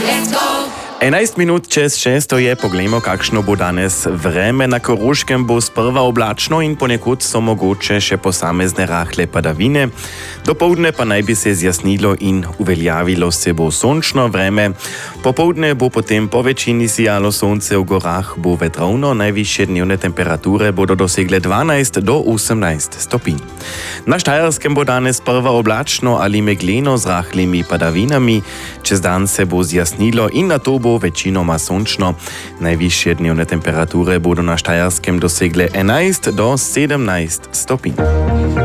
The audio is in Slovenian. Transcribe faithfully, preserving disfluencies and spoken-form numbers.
enajst minut čez šesto je, poglejmo, kakšno bo danes vreme. Na Koroškem bo sprva oblačno in ponekod so mogoče še posamezne rahle padavine. Dopoldne pa naj bi se zjasnilo in uveljavilo se bo sončno vreme. Popoldne bo potem po večini sijalo sonce, v gorah bo vetrovno, najvišje dnevne temperature bodo dosegle dvanajst do osemnajst stopinj. Na Štajerskem bo danes sprva oblačno ali megleno z rahlimi padavinami. Čez dan se bo zjasnilo in nato bo večinoma sončno. Najvišje dnevne temperature bodo na Štajerskem dosegle enajst do sedemnajst stopinj.